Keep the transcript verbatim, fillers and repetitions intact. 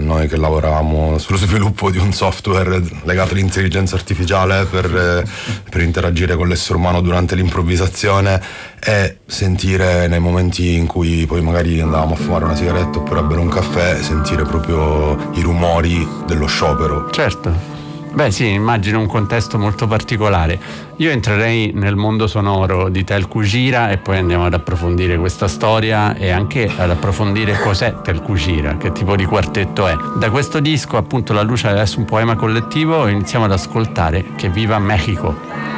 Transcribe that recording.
noi che lavoravamo sullo sviluppo di un software legato all'intelligenza artificiale per, per interagire con l'essere umano durante l'improvvisazione, e sentire nei momenti in cui poi magari andavamo a fumare una sigaretta oppure a bere un caffè, sentire proprio i rumori dello sciopero. Certo. Beh sì, immagino un contesto molto particolare. Io entrerei nel mondo sonoro di Thelku Gira e poi andiamo ad approfondire questa storia e anche ad approfondire cos'è Thelku Gira, che tipo di quartetto è. Da questo disco, appunto, La luce adesso un poema collettivo, iniziamo ad ascoltare Che viva Mexico.